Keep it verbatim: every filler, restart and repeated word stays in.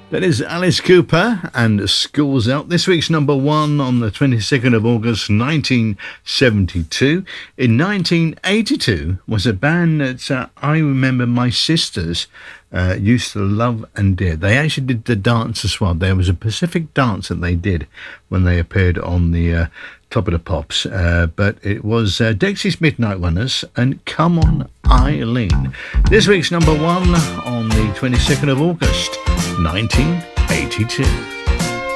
That is Alice Cooper and School's Out. This week's number one on the twenty-second of August, nineteen seventy-two. In nineteen eighty-two was a band that uh, I remember my sisters uh, used to love and did. They actually did the dance as well. There was a Pacific dance that they did when they appeared on the uh, Top of the Pops. Uh, but it was uh, Dexys Midnight Runners and Come On Eileen. This week's number one on the twenty-second of August, nineteen eighty-two.